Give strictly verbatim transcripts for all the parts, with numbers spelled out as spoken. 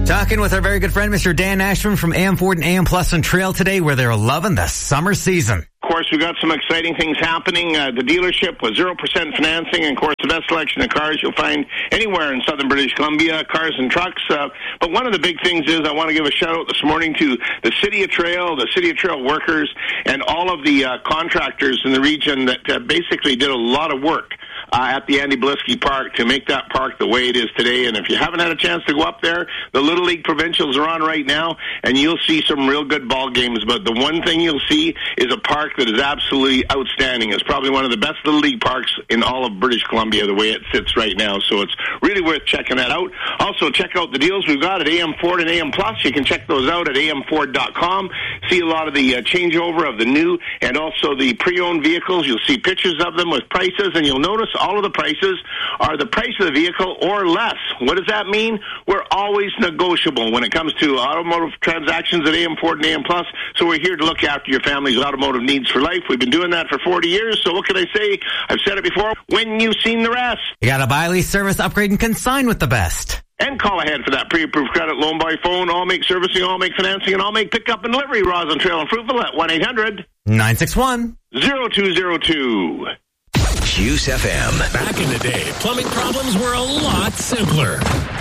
Talking with our very good friend, Mister Dan Ashman from A M Ford and A M Plus on Trail today, where they're loving the summer season. Of course, we've got some exciting things happening. Uh, the dealership with zero percent financing, and, of course, the best selection of cars you'll find anywhere in southern British Columbia, cars and trucks. Uh, but one of the big things is I want to give a shout-out this morning to the City of Trail, the City of Trail workers, and all of the uh, contractors in the region that uh, basically did a lot of work Uh, at the Andy Blisky Park to make that park the way it is today. And if you haven't had a chance to go up there, the Little League Provincials are on right now, and you'll see some real good ball games. But the one thing you'll see is a park that is absolutely outstanding. It's probably one of the best Little League parks in all of British Columbia, the way it sits right now. So it's really worth checking that out. Also, check out the deals we've got at A M Ford and A M Plus. You can check those out at A M Ford dot com. See a lot of the uh, changeover of the new and also the pre-owned vehicles. You'll see pictures of them with prices, and you'll notice all of the prices are the price of the vehicle or less. What does that mean? We're always negotiable when it comes to automotive transactions at A M Ford and A M Plus, so we're here to look after your family's automotive needs for life. We've been doing that for forty years, so what can I say? I've said it before, when you've seen the rest. You got to buy, lease, service, upgrade, and consign with the best. And call ahead for that pre-approved credit loan by phone. All make servicing, all make financing, and all make pickup and delivery. Roz and Trail and Fruitville at one eight hundred nine six one zero two zero two. Juice F M. Back in the day, plumbing problems were a lot simpler.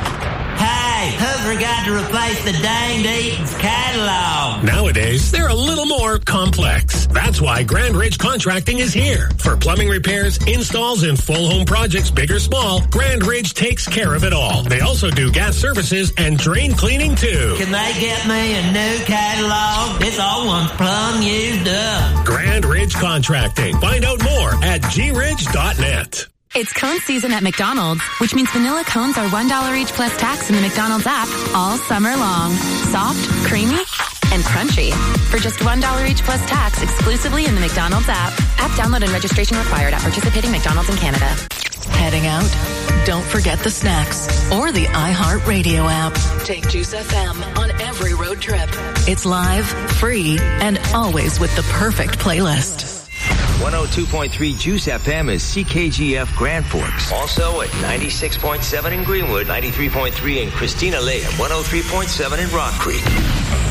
Hey, who forgot to replace the danged Eaton's catalog? Nowadays, they're a little more complex. That's why Grand Ridge Contracting is here. For plumbing repairs, installs, and full home projects, big or small, Grand Ridge takes care of it all. They also do gas services and drain cleaning, too. Can they get me a new catalog? This old one's plumb used up. Grand Ridge Contracting. Find out more at g ridge dot net. It's cone season at McDonald's, which means vanilla cones are one dollar each plus tax in the McDonald's app all summer long. Soft, creamy, and crunchy. For just one dollar each plus tax exclusively in the McDonald's app. App download and registration required at participating McDonald's in Canada. Heading out? Don't forget the snacks or the iHeartRadio app. Take Juice F M on every road trip. It's live, free, and always with the perfect playlist. one oh two point three Juice F M is C K G F Grand Forks. Also at ninety-six point seven in Greenwood, ninety-three point three in Christina Lake, and one oh three point seven in Rock Creek.